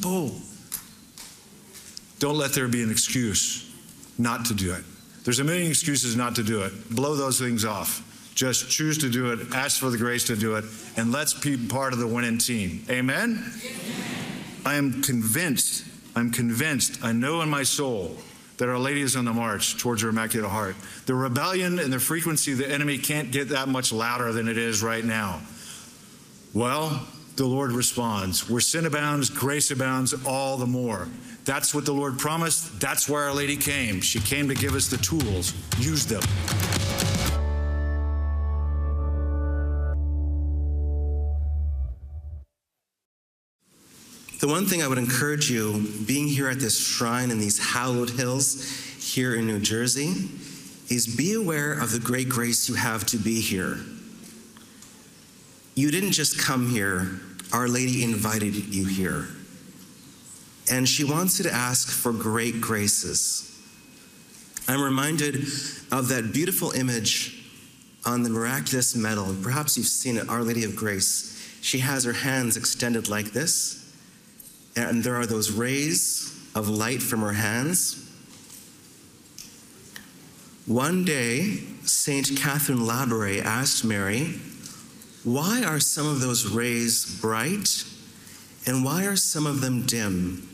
go. Don't let there be an excuse not to do it. There's a million excuses not to do it. Blow those things off. Just choose to do it, ask for the grace to do it, and let's be part of the winning team. Amen? I am convinced, I know in my soul that Our Lady is on the march towards her Immaculate Heart. The rebellion and the frequency of the enemy can't get that much louder than it is right now. Well, the Lord responds. Where sin abounds, grace abounds all the more. That's what the Lord promised. That's why Our Lady came. She came to give us the tools. Use them. The one thing I would encourage you, being here at this shrine in these hallowed hills here in New Jersey, is be aware of the great grace you have to be here. You didn't just come here. Our Lady invited you here. And she wants you to ask for great graces. I'm reminded of that beautiful image on the miraculous medal. Perhaps you've seen it, Our Lady of Grace. She has her hands extended like this, and there are those rays of light from her hands. One day, Saint Catherine Labouré asked Mary, why are some of those rays bright and why are some of them dim?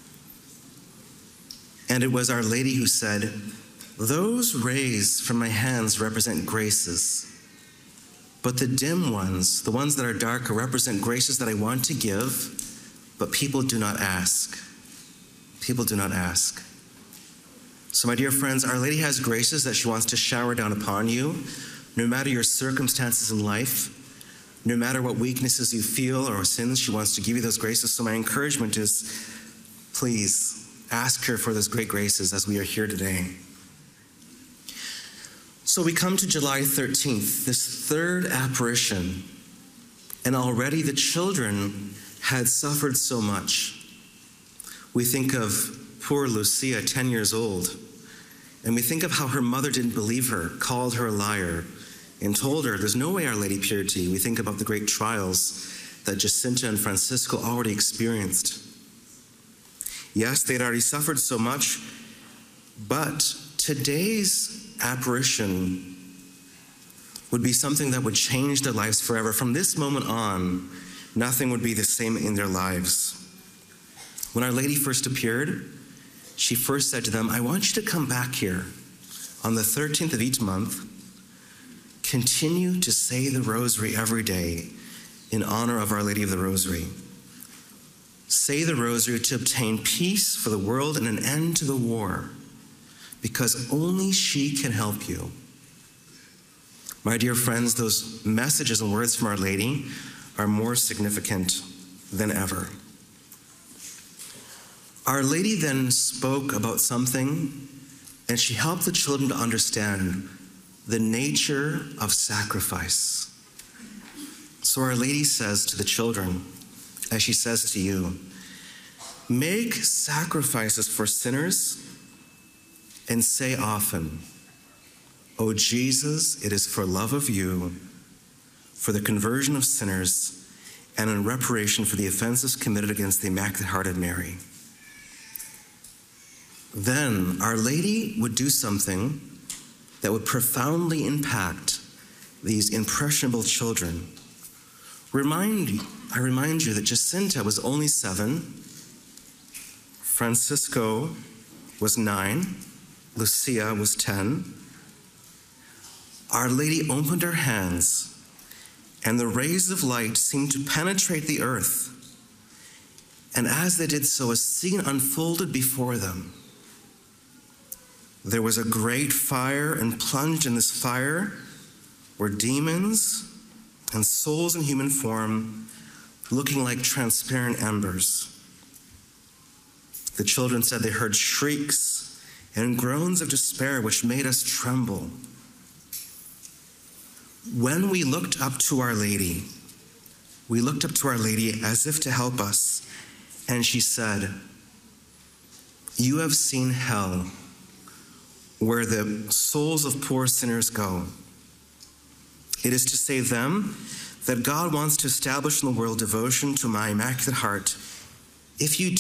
And it was Our Lady who said, those rays from my hands represent graces, but the dim ones, the ones that are darker, represent graces that I want to give, but people do not ask. People do not ask. So my dear friends, Our Lady has graces that she wants to shower down upon you, no matter your circumstances in life, no matter what weaknesses you feel or sins, she wants to give you those graces. So my encouragement is, please ask her for those great graces as we are here today. So we come to July 13th, this third apparition, and already the children had suffered so much. We think of poor Lucia, 10 years old, and we think of how her mother didn't believe her, called her a liar, and told her there's no way Our Lady appeared to you. We think about the great trials that Jacinta and Francisco already experienced. Yes, they'd already suffered so much, but today's apparition would be something that would change their lives forever. From this moment on, nothing would be the same in their lives. When Our Lady first appeared, she first said to them, I want you to come back here on the 13th of each month. Continue to say the rosary every day in honor of Our Lady of the Rosary. Say the rosary to obtain peace for the world and an end to the war, because only she can help you. My dear friends, those messages and words from Our Lady are more significant than ever. Our Lady then spoke about something, and she helped the children to understand the nature of sacrifice. So Our Lady says to the children, as she says to you, make sacrifices for sinners and say often, O Jesus, it is for love of you, for the conversion of sinners, and in reparation for the offenses committed against the Immaculate Heart of Mary. Then Our Lady would do something that would profoundly impact these impressionable children. I remind you that Jacinta was only 7, Francisco was 9, Lucia was 10. Our Lady opened her hands, and the rays of light seemed to penetrate the earth. And as they did so, a scene unfolded before them. There was a great fire, and plunged in this fire were demons and souls in human form, looking like transparent embers. The children said they heard shrieks and groans of despair, which made us tremble. When we looked up to Our Lady, as if to help us, and she said, you have seen hell, where the souls of poor sinners go. It is to save them that God wants to establish in the world devotion to my Immaculate Heart. If you